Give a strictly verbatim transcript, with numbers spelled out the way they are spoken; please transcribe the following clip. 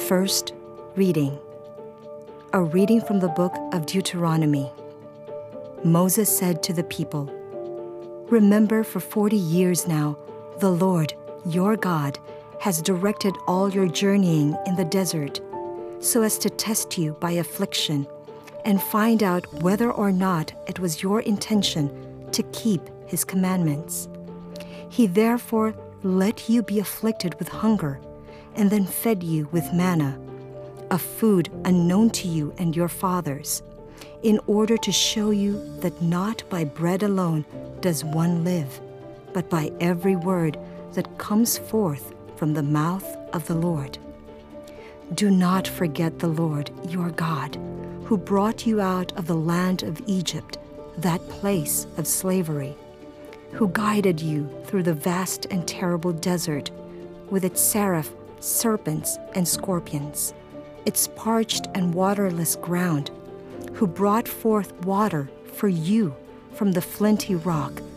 First reading. A reading from the book of Deuteronomy. Moses said to the people, "Remember, for forty years now, the Lord, your God, has directed all your journeying in the desert, so as to test you by affliction and find out whether or not it was your intention to keep his commandments. He therefore let you be afflicted with hunger, and then fed you with manna, a food unknown to you and your fathers, in order to show you that not by bread alone does one live, but by every word that comes forth from the mouth of the Lord. Do not forget the Lord your God, who brought you out of the land of Egypt, that place of slavery, who guided you through the vast and terrible desert with its seraph, serpents, and scorpions, its parched and waterless ground, who brought forth water for you from the flinty rock